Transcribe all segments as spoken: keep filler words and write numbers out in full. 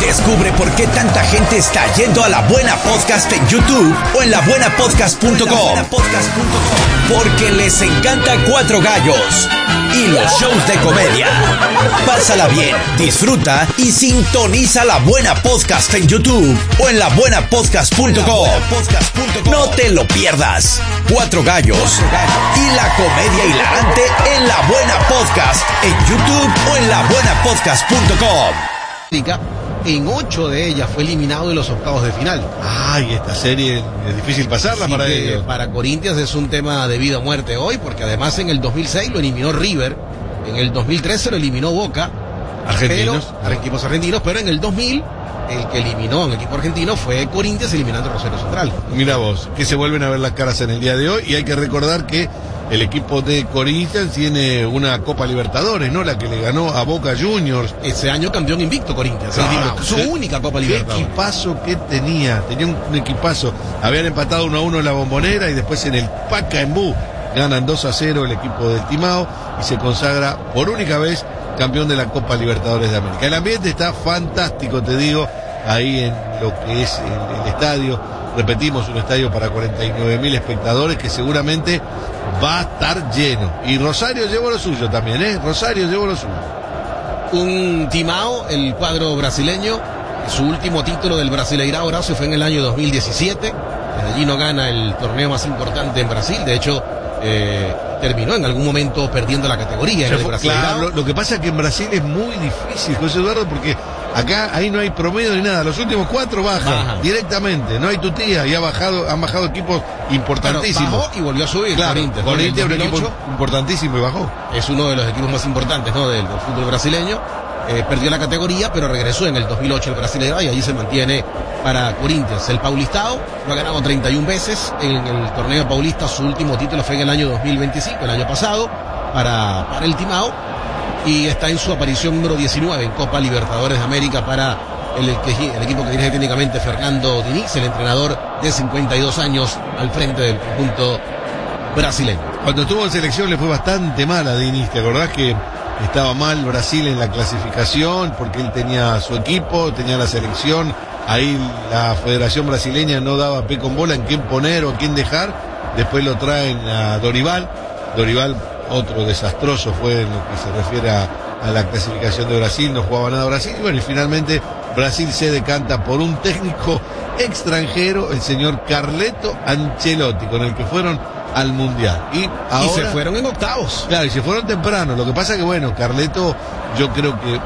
Descubre por qué tanta gente está yendo a La Buena Podcast en YouTube o en la buena podcast punto com. Porque les encanta Cuatro Gallos y los shows de comedia. Pásala bien, disfruta y sintoniza La Buena Podcast en YouTube o en la buena podcast punto com. No te lo pierdas. Cuatro Gallos y la comedia hilarante en La Buena Podcast en YouTube o en la buena podcast punto com. En ocho de ellas fue eliminado de los octavos de final. Ay, esta serie es difícil pasarla Así para que ellos. Para Corinthians es un tema de vida o muerte hoy, porque además en el dos mil seis lo eliminó River, en el dos mil trece lo eliminó Boca, Argentinos. pero, equipos argentinos, pero en el dos mil el que eliminó a un equipo argentino fue Corinthians eliminando a Rosario Central. Mira vos, que se vuelven a ver las caras en el día de hoy, y hay que recordar que el equipo de Corinthians tiene una Copa Libertadores, ¿no? La que le ganó a Boca Juniors. Ese año campeón invicto Corinthians, Claro, su sí. única Copa Qué Libertadores. equipazo que tenía, tenía un, un equipazo. Habían empatado uno a uno en la Bombonera y después en el Pacaembu ganan dos a cero el equipo del Timao y se consagra por única vez campeón de la Copa Libertadores de América. El ambiente está fantástico, te digo, ahí en lo que es el, el estadio. Repetimos, un estadio para cuarenta y nueve mil espectadores que seguramente va a estar lleno. Y Rosario llevó lo suyo también, ¿eh? Rosario llevó lo suyo. Un Timao, el cuadro brasileño, su último título del Brasileirao, Horacio, fue en el año dos mil diecisiete. Desde allí no gana el torneo más importante en Brasil. De hecho, eh, terminó en algún momento perdiendo la categoría en el Brasileirao. Claro, lo, lo que pasa es que en Brasil es muy difícil, José Eduardo, porque acá ahí no hay promedio ni nada. Los últimos cuatro bajan Baja. directamente. No hay tutía y ha bajado, han bajado equipos importantísimos. Bueno, bajó y volvió a subir. Claro, Corinthians, ¿no? Corinthians En es el un equipo dos mil ocho importantísimo y bajó. es uno de los equipos más importantes, ¿no? del, del fútbol brasileño. Eh, perdió la categoría, pero regresó en el dos mil ocho el Brasileirao y allí se mantiene para Corinthians. El Paulistao lo ha ganado treinta y una veces en el torneo paulista. Su último título fue en el año dos mil veinticinco, el año pasado, para, para el Timao. Y está en su aparición número diecinueve en Copa Libertadores de América para el, el, el equipo que dirige técnicamente Fernando Diniz, el entrenador de cincuenta y dos años al frente del conjunto brasileño. Cuando estuvo en selección le fue bastante mal a Diniz. ¿Te acordás que estaba mal Brasil en la clasificación porque él tenía su equipo, tenía la selección? Ahí la Federación Brasileña no daba pie con bola en quién poner o quién dejar. Después lo traen a Dorival. Dorival, otro desastroso fue en lo que se refiere a, a la clasificación de Brasil, no jugaba nada Brasil. Y bueno, y finalmente Brasil se decanta por un técnico extranjero, el señor Carleto Ancelotti, con el que fueron al Mundial. Y, ahora, y se fueron en octavos. Claro, y se fueron temprano. Lo que pasa que, bueno, Carleto, yo creo que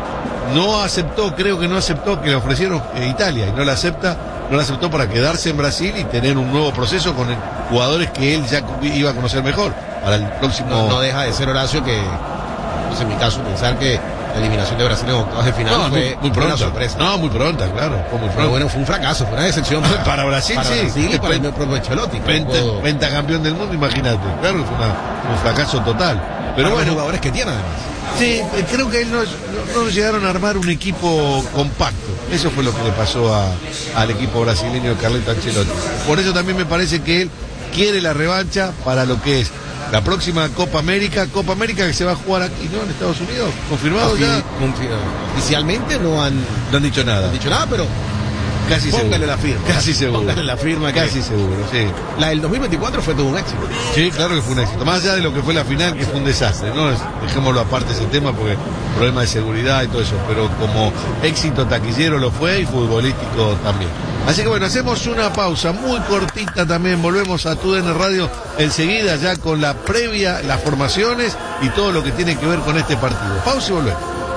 no aceptó, creo que no aceptó que le ofrecieron eh, Italia, y no la acepta, no la aceptó para quedarse en Brasil y tener un nuevo proceso con el, jugadores que él ya iba a conocer mejor para el próximo. No, no deja de ser, Horacio, que, pues en mi caso, pensar que la eliminación de Brasil en octavos de final no, fue muy, muy una pronta. sorpresa. No, muy pronta, claro. Fue muy pronta. Pero bueno, fue un fracaso, fue una decepción para, para Brasil, para sí. Brasil y para Pen- el propio Ancelotti. Penta, Poco- pentacampeón del mundo, imagínate. Claro, fue una- un fracaso total. Pero para los bueno, jugadores que tiene además. sí, eh, creo que él no, no, no llegaron a armar un equipo compacto. Eso fue lo que le pasó a, al equipo brasileño de Carleto Ancelotti. Por eso también me parece que él quiere la revancha para lo que es la próxima Copa América. Copa América que se va a jugar aquí, ¿no? En Estados Unidos. ¿Confirmado ya? Confi- Oficialmente no han No han dicho nada. dicho nada, pero Casi póngale seguro. la firma. Casi seguro. Póngale la firma. que Casi seguro, sí. La del dos mil veinticuatro fue todo un éxito. Sí, claro que fue un éxito. Más allá de lo que fue la final, que fue un desastre, ¿no? Es- Dejémoslo aparte ese tema porque problema de seguridad y todo eso, pero como éxito taquillero lo fue y futbolístico también. Así que bueno, hacemos una pausa muy cortita también, volvemos a T U D N Radio enseguida ya con la previa, las formaciones y todo lo que tiene que ver con este partido. Pausa y volvemos.